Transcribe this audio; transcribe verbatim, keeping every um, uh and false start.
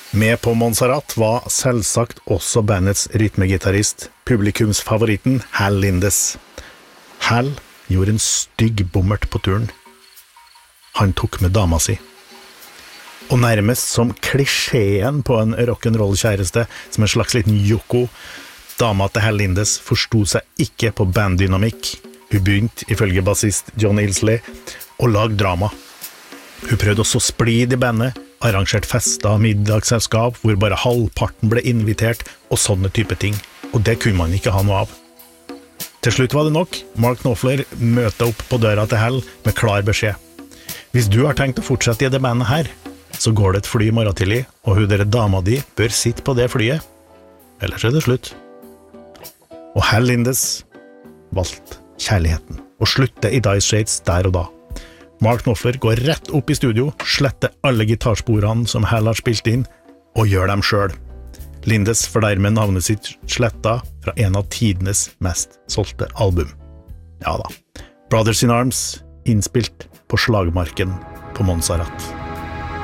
Med på Montserrat var selvsagt også bandets rytmegitarrist, publikumsfavoritten Hal Lindes. Hal gjorde en stygg bommert på turen. Han tok med dama si. Og nærmest som klisjeen på en rock'n'roll-kjæreste, som en slags liten Yoko, dama til Hal Lindes forstod seg ikke på banddynamikk. Hun begynte, ifølge bassist John Ilsley, å lage drama. Hun prøvde også splid i bandet, arrangert fester, middagsselskap, hvor bare halvparten ble invitert, og sånne type ting. Og det kunne man ikke ha noe av. Til slutt var det nok. Mark Knopfler møtte opp på døra til Hal med klar beskjed. Hvis du har tenkt å fortsette i det bandet her, så går det et fly i morgen tidlig, og hun dere dama di bør sitte på det flyet. Ellers er det slutt. Og Hal Lindes valgte kjærligheten, og slutte i Dire Straits der og da. Mark Knopfler går rett opp i studio, sletter alle gitarsporene som Hal har spilt inn, og gjør dem selv. Lindes får dermed navnet sitt sletta fra en av tidenes mest solgte album. Ja da, Brothers in Arms, innspilt på slagmarken på Montserrat.